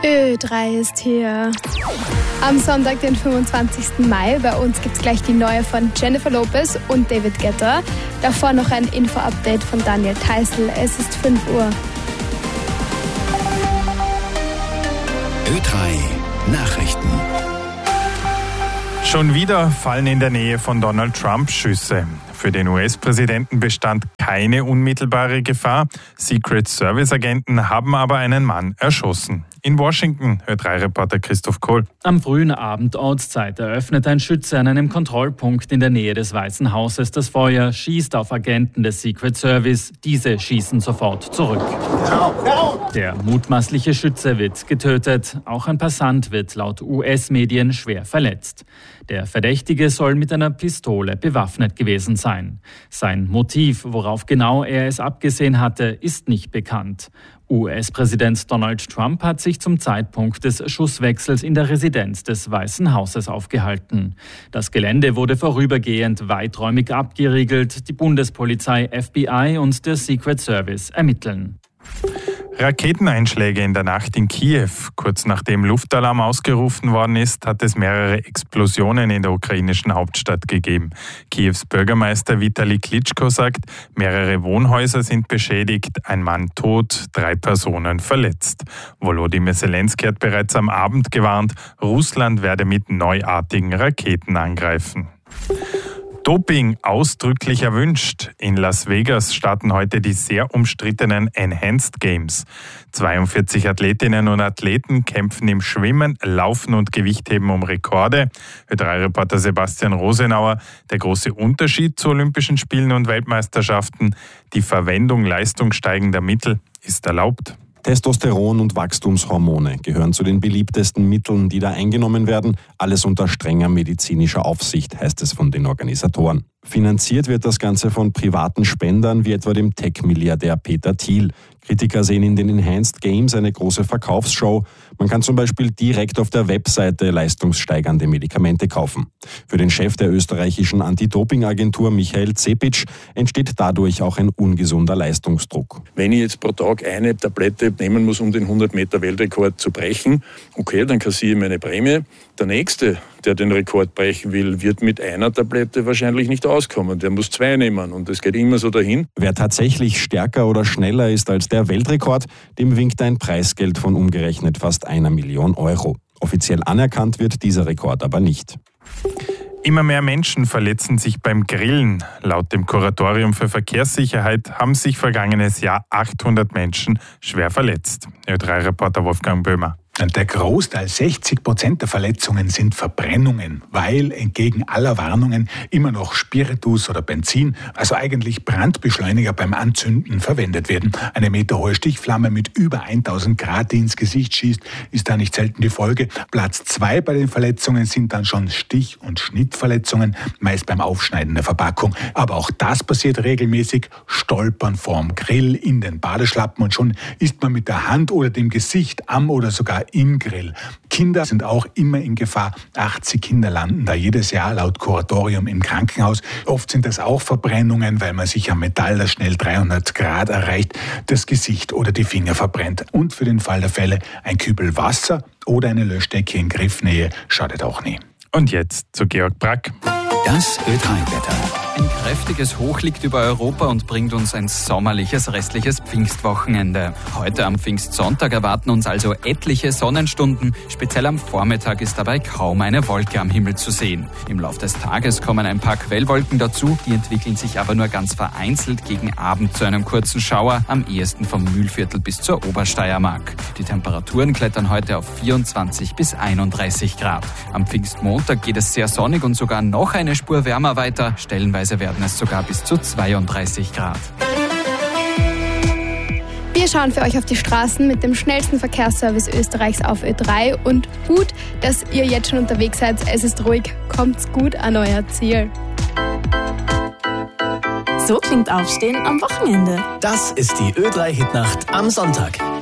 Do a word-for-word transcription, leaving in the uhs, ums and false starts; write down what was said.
Ö drei ist hier. Am Sonntag, den fünfundzwanzigsten Mai, bei uns gibt es gleich die neue von Jennifer Lopez und David Guetta. Davor noch ein Info-Update von Daniel Theißl. Es ist fünf Uhr. Ö drei Nachrichten. Schon wieder fallen in der Nähe von Donald Trump Schüsse. Für den U S-Präsidenten bestand keine unmittelbare Gefahr. Secret Service-Agenten haben aber einen Mann erschossen. In Washington, Ö drei Reporter Christoph Kohl. Am frühen Abend Ortszeit eröffnet ein Schütze an einem Kontrollpunkt in der Nähe des Weißen Hauses das Feuer, schießt auf Agenten des Secret Service. Diese schießen sofort zurück. Der mutmaßliche Schütze wird getötet. Auch ein Passant wird laut U S-Medien schwer verletzt. Der Verdächtige soll mit einer Pistole bewaffnet gewesen sein. Sein Motiv, worauf genau er es abgesehen hatte, ist nicht bekannt. U S-Präsident Donald Trump hat sich zum Zeitpunkt des Schusswechsels in der Residenz des Weißen Hauses aufgehalten. Das Gelände wurde vorübergehend weiträumig abgeriegelt. Die Bundespolizei, F B I und der Secret Service ermitteln. Raketeneinschläge in der Nacht in Kiew. Kurz nachdem Luftalarm ausgerufen worden ist, hat es mehrere Explosionen in der ukrainischen Hauptstadt gegeben. Kiews Bürgermeister Vitali Klitschko sagt, mehrere Wohnhäuser sind beschädigt, ein Mann tot, drei Personen verletzt. Volodymyr Zelensky hat bereits am Abend gewarnt, Russland werde mit neuartigen Raketen angreifen. Doping ausdrücklich erwünscht. In Las Vegas starten heute die sehr umstrittenen Enhanced Games. zweiundvierzig Athletinnen und Athleten kämpfen im Schwimmen, Laufen und Gewichtheben um Rekorde. Ö drei Reporter Sebastian Rosenauer. Der große Unterschied zu Olympischen Spielen und Weltmeisterschaften: die Verwendung leistungssteigender Mittel ist erlaubt. Testosteron und Wachstumshormone gehören zu den beliebtesten Mitteln, die da eingenommen werden. Alles unter strenger medizinischer Aufsicht, heißt es von den Organisatoren. Finanziert wird das Ganze von privaten Spendern, wie etwa dem Tech-Milliardär Peter Thiel. Kritiker sehen in den Enhanced Games eine große Verkaufsshow. Man kann zum Beispiel direkt auf der Webseite leistungssteigernde Medikamente kaufen. Für den Chef der österreichischen Anti-Doping-Agentur Michael Zepitsch entsteht dadurch auch ein ungesunder Leistungsdruck. Wenn ich jetzt pro Tag eine Tablette nehmen muss, um den hundert Meter Weltrekord zu brechen, okay, dann kassiere ich meine Prämie. Der Nächste, der den Rekord brechen will, wird mit einer Tablette wahrscheinlich nicht auskommen. Der muss zwei nehmen und es geht immer so dahin. Wer tatsächlich stärker oder schneller ist als der Weltrekord, dem winkt ein Preisgeld von umgerechnet fast einer Million Euro. Offiziell anerkannt wird dieser Rekord aber nicht. Immer mehr Menschen verletzen sich beim Grillen. Laut dem Kuratorium für Verkehrssicherheit haben sich vergangenes Jahr achthundert Menschen schwer verletzt. Ö drei Reporter Wolfgang Böhmer. Der Großteil, sechzig Prozent der Verletzungen, sind Verbrennungen, weil entgegen aller Warnungen immer noch Spiritus oder Benzin, also eigentlich Brandbeschleuniger beim Anzünden, verwendet werden. Eine meterhohe Stichflamme mit über tausend Grad, die ins Gesicht schießt, ist da nicht selten die Folge. Platz zwei bei den Verletzungen sind dann schon Stich- und Schnittverletzungen, meist beim Aufschneiden der Verpackung. Aber auch das passiert regelmäßig. Stolpern vorm Grill, in den Badeschlappen und schon ist man mit der Hand oder dem Gesicht am oder sogar im Grill. Kinder sind auch immer in Gefahr. achtzig Kinder landen da jedes Jahr laut Kuratorium im Krankenhaus. Oft sind das auch Verbrennungen, weil man sich am Metall, das schnell dreihundert Grad erreicht, das Gesicht oder die Finger verbrennt. Und für den Fall der Fälle ein Kübel Wasser oder eine Löschdecke in Griffnähe schadet auch nie. Und jetzt zu Georg Brack. Das Ö drei Wetter. Ein kräftiges Hoch liegt über Europa und bringt uns ein sommerliches restliches Pfingstwochenende. Heute am Pfingstsonntag erwarten uns also etliche Sonnenstunden. Speziell am Vormittag ist dabei kaum eine Wolke am Himmel zu sehen. Im Laufe des Tages kommen ein paar Quellwolken dazu, die entwickeln sich aber nur ganz vereinzelt gegen Abend zu einem kurzen Schauer, am ehesten vom Mühlviertel bis zur Obersteiermark. Die Temperaturen klettern heute auf vierundzwanzig bis einunddreißig Grad. Am Pfingstmontag geht es sehr sonnig und sogar noch eine Spur wärmer weiter. Stellenweise werden es sogar bis zu zweiunddreißig Grad. Wir schauen für euch auf die Straßen mit dem schnellsten Verkehrsservice Österreichs auf Ö drei und gut, dass ihr jetzt schon unterwegs seid. Es ist ruhig, kommt's gut an euer Ziel. So klingt Aufstehen am Wochenende. Das ist die Ö drei Hitnacht am Sonntag.